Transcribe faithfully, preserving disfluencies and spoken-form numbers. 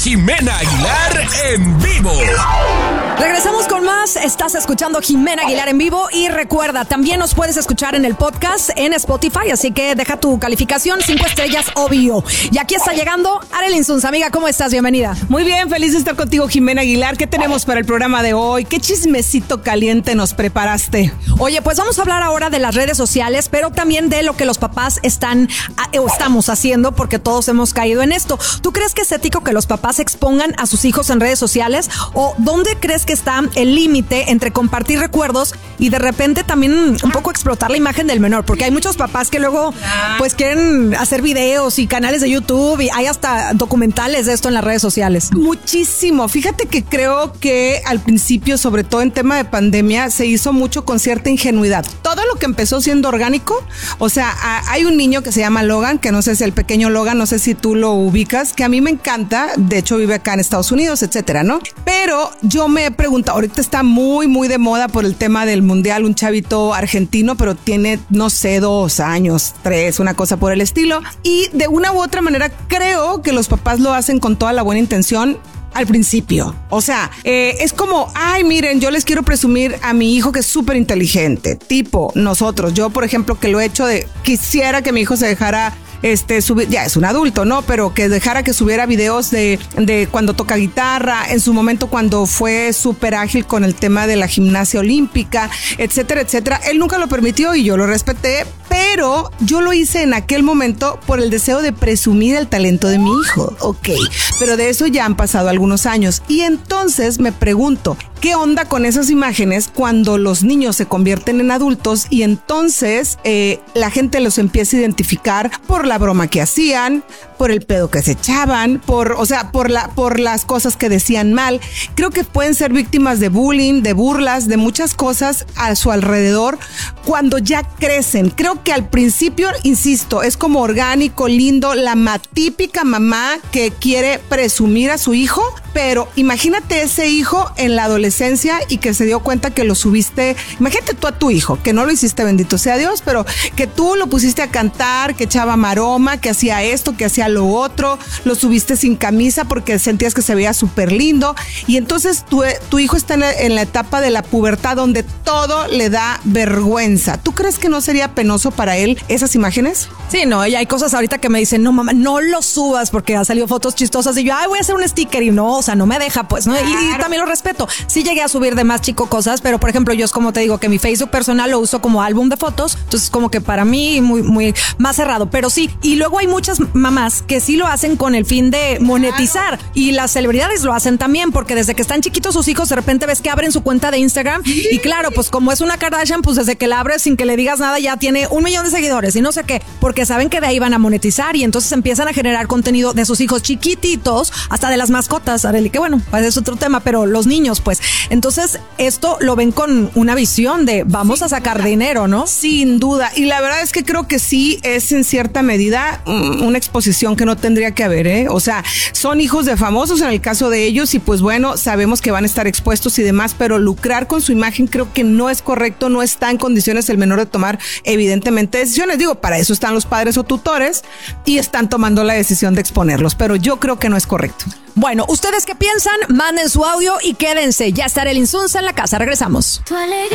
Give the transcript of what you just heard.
Jimena Aguilar en vivo. Regresamos con más. Estás escuchando Jimena Aguilar en vivo. Y recuerda, también nos puedes escuchar en el podcast en Spotify. Así que deja tu calificación, cinco estrellas, obvio. Y aquí está llegando Arely Insunza. Amiga, ¿cómo estás? Bienvenida. Muy bien, feliz de estar contigo, Jimena Aguilar. ¿Qué tenemos para el programa de hoy? ¿Qué chismecito caliente nos preparaste? Oye, pues vamos a hablar ahora de las redes sociales, pero también de lo que los papás están o estamos haciendo, porque todos hemos caído en esto. ¿Tú crees que es ético que los papás expongan a sus hijos en redes sociales? ¿O dónde crees que está el límite entre compartir recuerdos y de repente también un poco explotar la imagen del menor? Porque hay muchos papás que luego pues quieren hacer videos y canales de YouTube y hay hasta documentales de esto en las redes sociales. Muchísimo. Fíjate que creo que al principio, sobre todo en tema de pandemia, se hizo mucho con cierta ingenuidad. Todo lo que empezó siendo orgánico, o sea, hay un niño que se llama Logan, que no sé si el pequeño Logan, no sé si tú lo ubicas, que a mí me encanta, de hecho vive acá en Estados Unidos, etcétera, ¿no? Pero yo me he preguntado, ahorita está muy, muy de moda por el tema del mundial, un chavito argentino, pero tiene, no sé, dos años, tres, una cosa por el estilo. Y de una u otra manera creo que los papás lo hacen con toda la buena intención al principio. O sea, eh, es como, ay, miren, yo les quiero presumir a mi hijo que es súper inteligente. Tipo, nosotros, yo por ejemplo, que lo he hecho de, quisiera que mi hijo se dejara Este, subir, ya es un adulto, ¿no? Pero que dejara que subiera videos de, de cuando toca guitarra, en su momento cuando fue súper ágil con el tema de la gimnasia olímpica, etcétera, etcétera. Él nunca lo permitió y yo lo respeté, pero yo lo hice en aquel momento por el deseo de presumir el talento de mi hijo. Ok, pero de eso ya han pasado algunos años. Y entonces me pregunto, ¿qué onda con esas imágenes cuando los niños se convierten en adultos y entonces eh, la gente los empieza a identificar por la broma que hacían, por el pedo que se echaban, por, o sea, por la, por las cosas que decían mal? Creo que pueden ser víctimas de bullying, de burlas, de muchas cosas a su alrededor cuando ya crecen. Creo que al principio, insisto, es como orgánico, lindo, la ma- típica mamá que quiere presumir a su hijo, pero imagínate ese hijo en la adolescencia y que se dio cuenta que lo subiste. Imagínate tú a tu hijo, que no lo hiciste, bendito sea Dios, pero que tú lo pusiste a cantar, que echaba maroma, que hacía esto, que hacía lo otro, lo subiste sin camisa porque sentías que se veía súper lindo, y entonces tu, tu hijo está en la, en la etapa de la pubertad donde todo le da vergüenza. ¿Tú crees que no sería penoso para él esas imágenes? Sí, no, y hay cosas ahorita que me dicen, no mamá, no lo subas porque han salido fotos chistosas y yo, ay, voy a hacer un sticker y no, o sea, no me deja, pues, ¿no? Claro. Y, y también lo respeto. Sí llegué a subir de más chico cosas, pero por ejemplo, yo es como te digo que mi Facebook personal lo uso como álbum de fotos, entonces como que para mí muy, muy más cerrado, pero sí. Y luego hay muchas mamás que sí lo hacen con el fin de monetizar, claro. Y las celebridades lo hacen también, porque desde que están chiquitos sus hijos, de repente ves que abren su cuenta de Instagram y claro, pues como es una Kardashian, pues desde que la abres sin que le digas nada ya tiene un millón de seguidores y no sé qué, porque saben que de ahí van a monetizar y entonces empiezan a generar contenido de sus hijos chiquititos, hasta de las mascotas, Arely, que bueno, pues es otro tema, pero los niños, pues, entonces esto lo ven con una visión de vamos a sacar dinero, ¿no? Sin duda, y la verdad es que creo que sí es en cierta medida una exposición que no tendría que haber, ¿eh? O sea, son hijos de famosos en el caso de ellos y pues bueno, sabemos que van a estar expuestos y demás, pero lucrar con su imagen creo que no es correcto, no está en condiciones el menor de tomar evidentemente decisiones. Digo, para eso están los padres o tutores y están tomando la decisión de exponerlos, pero yo creo que no es correcto. Bueno, ¿ustedes qué piensan? Manden su audio y quédense. Ya está Arely Insunza en la casa. Regresamos.